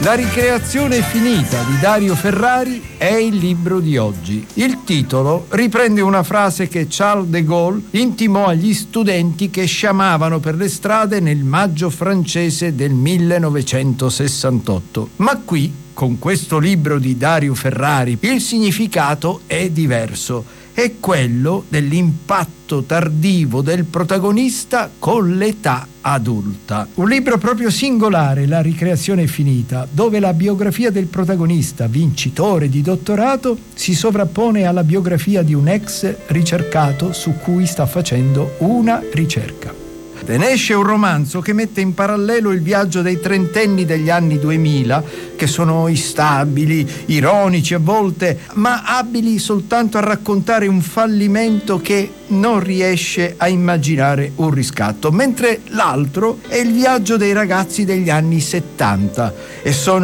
La ricreazione finita di Dario Ferrari è il libro di oggi. Il titolo riprende una frase che Charles de Gaulle intimò agli studenti che sciamavano per le strade nel maggio francese del 1968. Ma qui, con questo libro di Dario Ferrari, il significato è diverso. È quello dell'impatto tardivo del protagonista con l'età adulta. Un libro proprio singolare, La ricreazione finita, dove la biografia del protagonista, vincitore di dottorato, si sovrappone alla biografia di un ex ricercato su cui sta facendo una ricerca. Ne esce un romanzo che mette in parallelo il viaggio dei trentenni degli anni 2000, che sono instabili, ironici a volte, ma abili soltanto a raccontare un fallimento che non riesce a immaginare un riscatto, mentre l'altro è il viaggio dei ragazzi degli anni 70 e sono